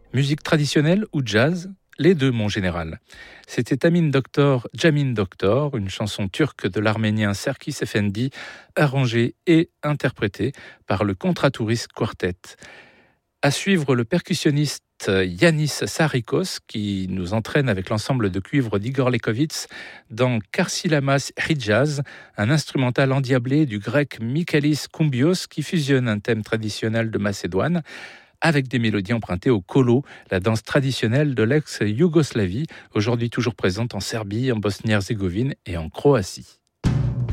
Musique traditionnelle ou jazz ? Les deux, mon général. C'était Jamin Doktor, une chanson turque de l'Arménien Serkis Efendi, arrangée et interprétée par le Contratourist Quartet. À suivre le percussionniste Yanis Sarikos qui nous entraîne avec l'ensemble de cuivre d'Igor Lekovitz dans Karsilamas Hijaz, un instrumental endiablé du grec Michalis Koumbios qui fusionne un thème traditionnel de Macédoine avec des mélodies empruntées au kolo, la danse traditionnelle de l'ex-Yougoslavie, aujourd'hui toujours présente en Serbie, en Bosnie-Herzégovine et en Croatie.